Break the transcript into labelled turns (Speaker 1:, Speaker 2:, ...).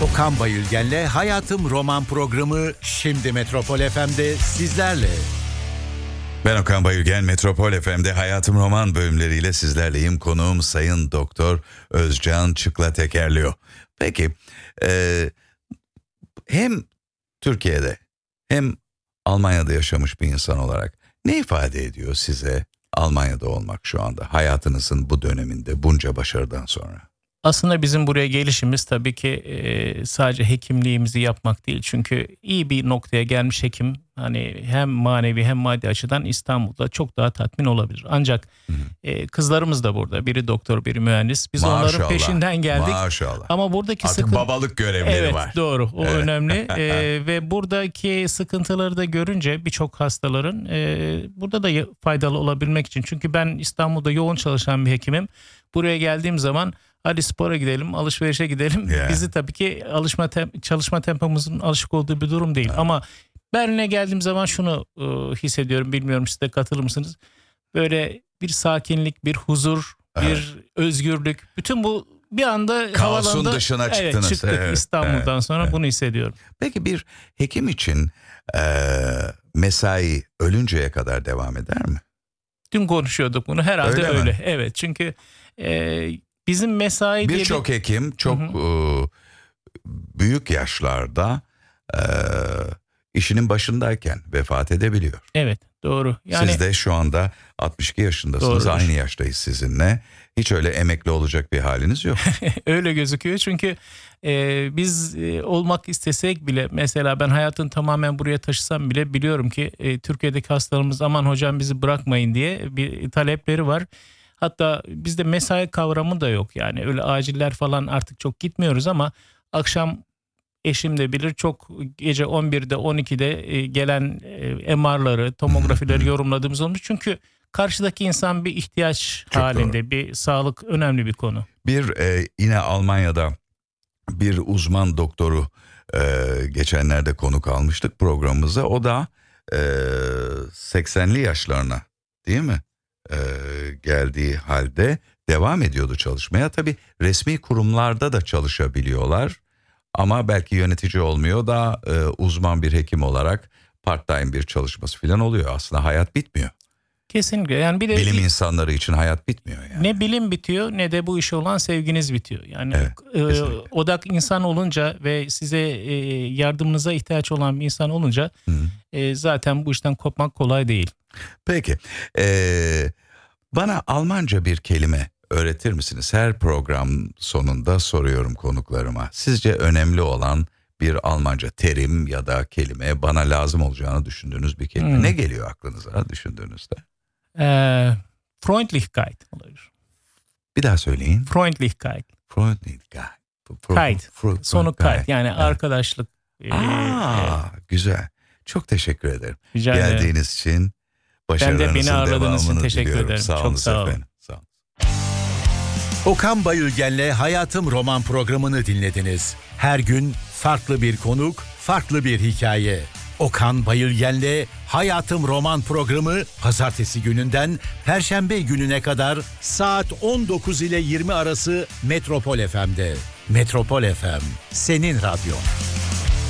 Speaker 1: Okan Bayülgen'le Hayatım Roman programı şimdi Metropol FM'de sizlerle.
Speaker 2: Ben Okan Bayülgen, Metropol FM'de Hayatım Roman bölümleriyle sizlerleyim. Konuğum Sayın Doktor Özcan Çıkla Tekerliyor. Peki, hem Türkiye'de hem Almanya'da yaşamış bir insan olarak ne ifade ediyor size Almanya'da olmak şu anda? Hayatınızın bu döneminde bunca başarıdan sonra.
Speaker 3: Aslında bizim buraya gelişimiz tabii ki sadece hekimliğimizi yapmak değil. Çünkü iyi bir noktaya gelmiş hekim hani hem manevi hem maddi açıdan İstanbul'da çok daha tatmin olabilir. Ancak kızlarımız da burada. Biri doktor, biri mühendis. Biz
Speaker 2: Maşallah,
Speaker 3: onların peşinden geldik.
Speaker 2: Maşallah.
Speaker 3: Ama buradaki
Speaker 2: artık babalık görevleri var.
Speaker 3: Evet, doğru. O önemli. Ve buradaki sıkıntıları da görünce birçok hastaların burada da faydalı olabilmek için. Çünkü ben İstanbul'da yoğun çalışan bir hekimim. Buraya geldiğim zaman hadi spora gidelim, alışverişe gidelim. Bizi tabii ki çalışma tempomuzun alışık olduğu bir durum değil. Ama Berlin'e geldiğim zaman şunu hissediyorum. Bilmiyorum siz de katılır mısınız? Böyle bir sakinlik, bir huzur, bir özgürlük. Bütün bu bir anda
Speaker 2: kaosun
Speaker 3: havalandı.
Speaker 2: dışına çıktınız.
Speaker 3: Çıktık İstanbul'dan sonra bunu hissediyorum.
Speaker 2: Peki bir hekim için mesai ölünceye kadar devam eder mi?
Speaker 3: Dün konuşuyorduk bunu. Herhalde öyle. Evet, çünkü bizim mesai diye
Speaker 2: birçok hekim çok büyük yaşlarda işinin başındayken vefat edebiliyor.
Speaker 3: Evet, doğru. Yani
Speaker 2: siz de şu anda 62 yaşındasınız.
Speaker 3: Doğrudur.
Speaker 2: Aynı yaştayız sizinle. Hiç öyle emekli olacak bir haliniz yok.
Speaker 3: Öyle gözüküyor çünkü biz olmak istesek bile, mesela ben hayatını tamamen buraya taşısam bile biliyorum ki Türkiye'deki hastalarımız aman hocam bizi bırakmayın diye bir talepleri var. Hatta bizde mesai kavramı da yok, yani öyle aciller falan artık çok gitmiyoruz ama akşam eşim de bilir çok gece 11'de 12'de gelen MR'ları, tomografileri yorumladığımız olmuş. Çünkü karşıdaki insan bir ihtiyaç
Speaker 2: çok
Speaker 3: halinde,
Speaker 2: doğru.
Speaker 3: bir sağlık önemli bir konu.
Speaker 2: Bir yine Almanya'da bir uzman doktoru geçenlerde konuk almıştık programımıza. O da 80'li yaşlarına değil mi geldiği halde devam ediyordu çalışmaya. Tabii resmi kurumlarda da çalışabiliyorlar ama belki yönetici olmuyor, da uzman bir hekim olarak part-time bir çalışması falan oluyor. Aslında hayat bitmiyor.
Speaker 3: Kesinlikle. Yani bir de
Speaker 2: bilim insanları için hayat bitmiyor yani.
Speaker 3: Ne bilim bitiyor ne de bu işe olan sevginiz bitiyor. Yani odak insan olunca ve size yardımınıza ihtiyaç olan bir insan olunca zaten bu işten kopmak kolay değil.
Speaker 2: Peki. Bana Almanca bir kelime öğretir misiniz? Her program sonunda soruyorum konuklarıma. Sizce önemli olan bir Almanca terim ya da kelime, bana lazım olacağını düşündüğünüz bir kelime. Ne geliyor aklınıza düşündüğünüzde?
Speaker 3: Freundlichkeit olabilir.
Speaker 2: Bir daha söyleyin.
Speaker 3: Freundlichkeit.
Speaker 2: Freundlichkeit.
Speaker 3: Sonu kayt. Yani arkadaşlık.
Speaker 2: Güzel. Çok teşekkür ederim.
Speaker 3: Rica ederim.
Speaker 2: Geldiğiniz için,
Speaker 3: Ben de
Speaker 2: başarılarınızın
Speaker 3: beni ağırladığınız için
Speaker 2: devamını
Speaker 3: teşekkür
Speaker 2: diliyorum.
Speaker 3: ederim.
Speaker 2: Sağ olun
Speaker 3: Çok sağ olun.
Speaker 2: efendim. Sağ olun.
Speaker 1: Okan Bayülgen'le Hayatım Roman programını dinlediniz. Her gün farklı bir konuk, farklı bir hikaye. Okan Bayülgen'le Hayatım Roman programı pazartesi gününden perşembe gününe kadar saat 19 ile 20 arası Metropol FM'de. Metropol FM, senin radyon.